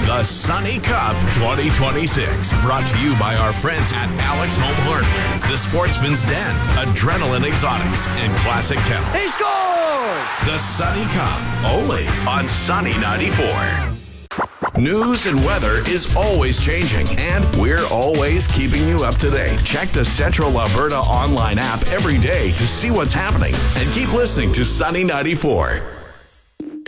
The Sunny Cup 2026. Brought to you by our friends at Alex Home Hardware, The Sportsman's Den, Adrenaline Exotics, and Classic Kennels. He scores! The Sunny Cup, only on Sunny 94. News and weather is always changing, and we're always keeping you up to date. Check the Central Alberta online app every day to see what's happening, and keep listening to Sunny 94.